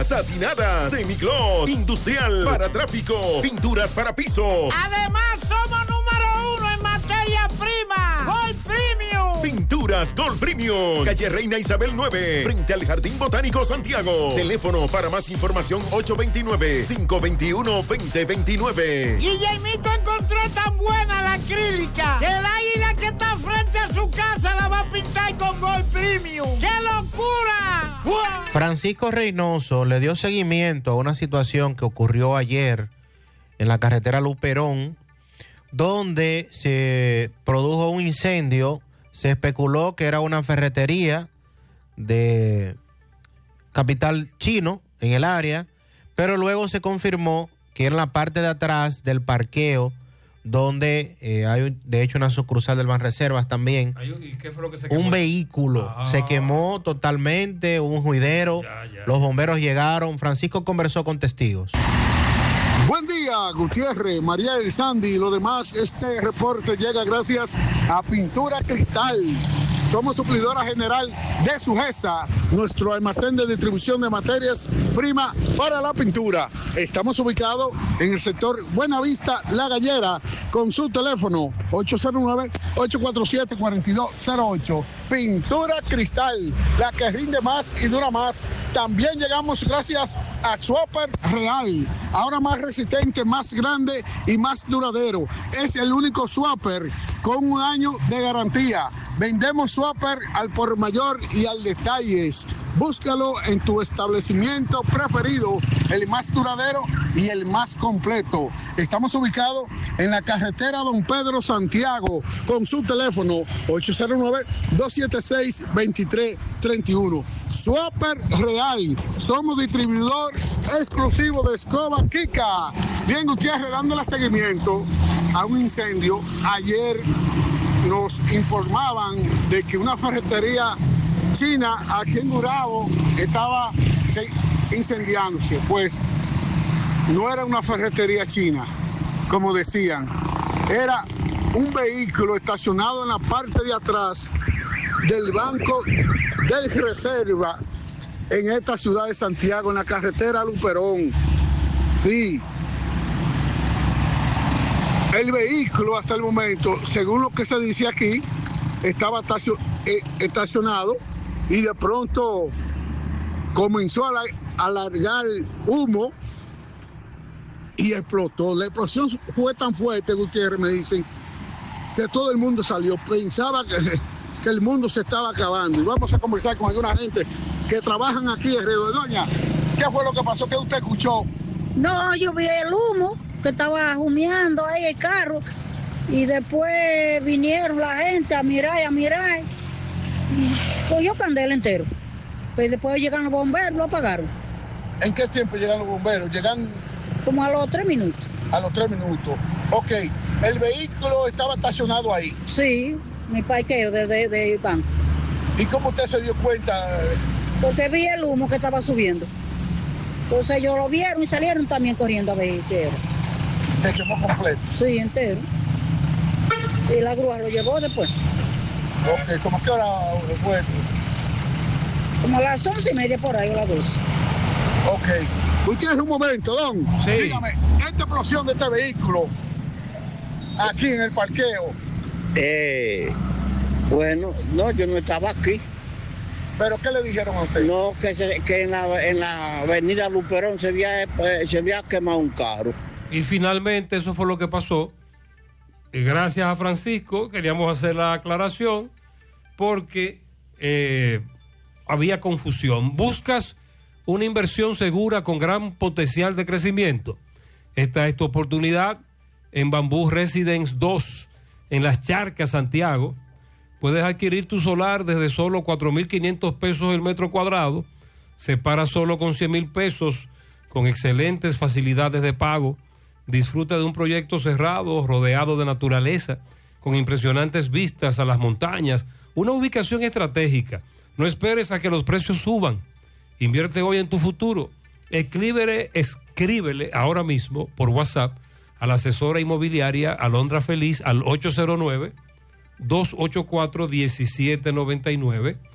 Satinadas, semigloss, industrial, para tráfico, pinturas para piso. Además, somos número 1 en materia prima. Gold Premium. Pinturas Gold Premium. Calle Reina Isabel 9, frente al Jardín Botánico Santiago. Teléfono para más información 829-521-2029. Y Jaimito encontró tan buena la acrílica que el águila que está frente a su casa la va a pintar con Gold Premium. ¡Qué locura! ¡Wow! Francisco Reynoso le dio seguimiento a una situación que ocurrió ayer en la carretera Luperón, donde se produjo un incendio. Se especuló que era una ferretería de capital chino en el área, pero luego se confirmó que era en la parte de atrás del parqueo, donde hay de hecho una sucursal del Banreservas también. ¿Y qué fue lo que se quemó? Un vehículo se quemó totalmente, un juidero. Los bomberos llegaron. Francisco conversó con testigos. Buen día, Gutiérrez, María del Sandy y lo demás. Este reporte llega gracias a Pintura Cristal. Somos suplidora general de Sujesa, nuestro almacén de distribución de materias primas para la pintura. Estamos ubicados en el sector Buenavista, La Gallera, con su teléfono 809-847-4208. Pintura Cristal, la que rinde más y dura más. También llegamos gracias a Swapper Real, ahora más resistente, más grande y más duradero. Es el único Swapper con 1 año de garantía. Vendemos Swapper al por mayor y al detalles. Búscalo en tu establecimiento preferido, el más duradero y el más completo. Estamos ubicados en la carretera Don Pedro Santiago, con su teléfono 809-276-2331. Swapper Real, somos distribuidor exclusivo de escoba Kika. Bien, Gutiérrez, dándole seguimiento a un incendio. Ayer nos informaban de que una ferretería china aquí en Gurabo estaba incendiándose. Pues no era una ferretería china, como decían. Era un vehículo estacionado en la parte de atrás del Banco del Reserva en esta ciudad de Santiago, en la carretera Luperón. Sí. El vehículo hasta el momento, según lo que se dice aquí, estaba estacionado y de pronto comenzó a largar humo y explotó. La explosión fue tan fuerte, Gutiérrez, me dicen, que todo el mundo salió. Pensaba que el mundo se estaba acabando. Y vamos a conversar con alguna gente que trabajan aquí alrededor. Doña, ¿qué fue lo que pasó? ¿Qué usted escuchó? No, yo vi el humo que estaba humeando ahí el carro y después vinieron la gente a mirar y cogió candela entero. Pues después llegan los bomberos, lo apagaron. ¿En qué tiempo llegan los bomberos? Llegan como a los 3 minutos. A los 3 minutos. Ok, ¿el vehículo estaba estacionado ahí? Sí, mi parqueo desde el banco. ¿Y cómo usted se dio cuenta? Porque vi el humo que estaba subiendo. Entonces ellos lo vieron y salieron también corriendo a ver qué era. ¿Se quemó completo? Sí, entero. Y la grúa lo llevó después. Ok, ¿cómo qué hora fue? Como a las 11:30 por ahí, o las 12. Ok. Usted es un momento, don. Sí. Dígame, esta explosión de este vehículo aquí en el parqueo. Bueno, no, yo no estaba aquí. ¿Pero qué le dijeron a usted? No, que en la avenida Luperón se había quemado un carro. Y finalmente eso fue lo que pasó. Y gracias a Francisco queríamos hacer la aclaración porque había confusión. ¿Buscas una inversión segura con gran potencial de crecimiento? Esta es tu oportunidad en Bambú Residence 2, en Las Charcas, Santiago. Puedes adquirir tu solar desde solo 4.500 pesos el metro cuadrado. Se para solo con 100.000 pesos, con excelentes facilidades de pago. Disfruta de un proyecto cerrado, rodeado de naturaleza, con impresionantes vistas a las montañas, una ubicación estratégica. No esperes a que los precios suban. Invierte hoy en tu futuro. Escríbele ahora mismo por WhatsApp a la asesora inmobiliaria Alondra Feliz al 809-284-1799